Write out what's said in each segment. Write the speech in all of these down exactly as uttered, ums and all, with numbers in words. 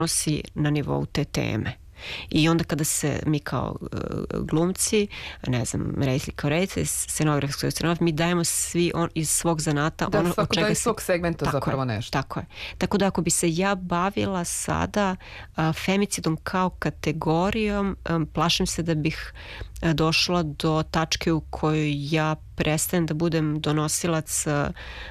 nosi na nivou te teme. I onda kada se mi kao uh, glumci, ne znam, reditelj kao reditelj, scenograf kao scenograf, mi dajemo svi on, iz svog zanata da, ono od čega se... Da, svako svog segmenta tako zapravo je, nešto. Tako je. Tako da ako bi se ja bavila sada uh, femicidom kao kategorijom, um, plašim se da bih uh, došla do tačke u kojoj ja prestajem da budem donosilac uh,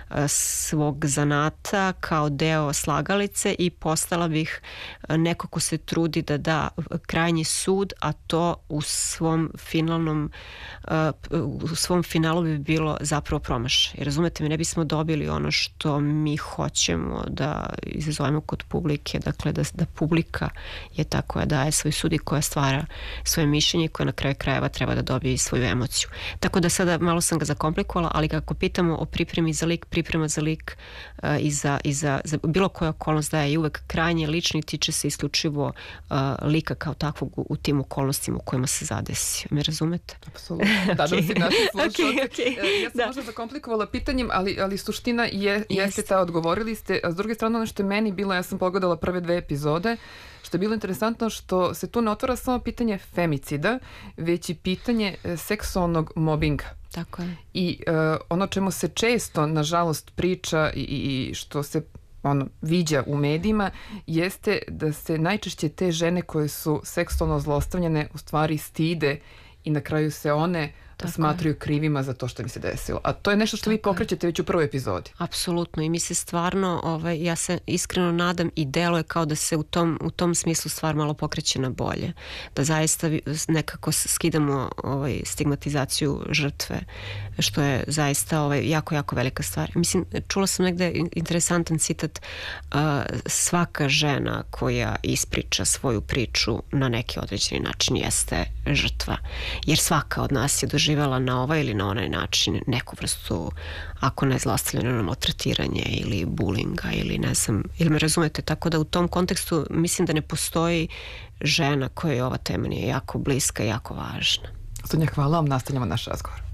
svog zanata kao deo slagalice i postala bih uh, neko ko se trudi da da krajnji sud, a to u svom finalnom uh, u svom finalu bi bilo zapravo promašaj. Razumete me, ne bismo dobili ono što mi hoćemo da izazovemo kod publike, dakle da, da publika je ta koja daje svoj sud i koja stvara svoje mišljenje i koja na kraju krajeva treba da dobije svoju emociju. Tako da sada malo sam ga zakomplikovala, ali kako pitamo o pripremi za lik, priprema za lik uh, i, za, i za, za bilo koja okolnost daje i uvek krajnje lični, tiče se isključivo uh, lika kao takvog u, u tim okolnostima u kojima se zadesi. Me razumete? Apsolutno. Da, da si naši slušalci. Okay, okay. Ja sam da. možda zakomplikovala pitanjem, ali, ali suština je, jeste ta, odgovorili ste. A s druge strane, ono što je meni bilo, ja sam pogledala prve dve epizode, što je bilo interesantno što se tu ne otvara samo pitanje femicida, već i pitanje seksualnog mobinga. Tako je. I uh, ono čemu se često, nažalost, priča i, i što se ono, viđa u medijima, jeste da se najčešće te žene koje su seksualno zlostavljene u stvari stide i na kraju se one tako smatraju je. krivima za to što mi se desilo. A to je nešto što tako vi pokrećete već u prvoj epizodi. Apsolutno. I mi se stvarno, ovaj, ja se iskreno nadam i deluje kao da se u tom, u tom smislu stvar malo pokreće na bolje. Da zaista nekako skidamo ovaj, stigmatizaciju žrtve, što je zaista ovaj, jako, jako velika stvar. Mislim, čula sam negde interesantan citat, uh, svaka žena koja ispriča svoju priču na neki određeni način jeste žrtva. Jer svaka od nas je doživjela na ovaj ili na onaj način neku vrstu, ako ne zlostavljanje, maltretiranje ili bulinga ili ne znam, ili me razumete, tako da u tom kontekstu mislim da ne postoji žena kojoj ova tema nije jako bliska i jako važna. Sonja, hvala vam, nastavljamo naš razgovor.